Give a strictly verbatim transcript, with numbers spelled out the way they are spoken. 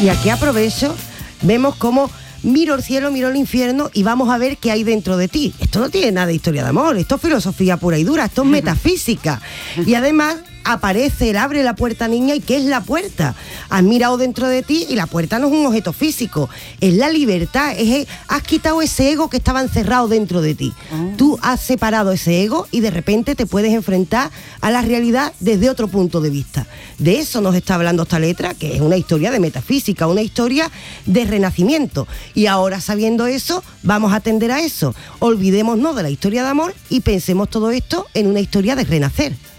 Y aquí aprovecho, vemos cómo miro el cielo, miro el infierno y vamos a ver qué hay dentro de ti. Esto no tiene nada de historia de amor, esto es filosofía pura y dura, esto es metafísica. Y además aparece, él abre la puerta, niña, ¿y qué es la puerta? Has mirado dentro de ti y la puerta no es un objeto físico, es la libertad, es, has quitado ese ego que estaba encerrado dentro de ti. Oh. Tú has separado ese ego y de repente te puedes enfrentar a la realidad desde otro punto de vista. De eso nos está hablando esta letra, que es una historia de metafísica, una historia de renacimiento. Y ahora, sabiendo eso, vamos a atender a eso. Olvidémonos de la historia de amor y pensemos todo esto en una historia de renacer.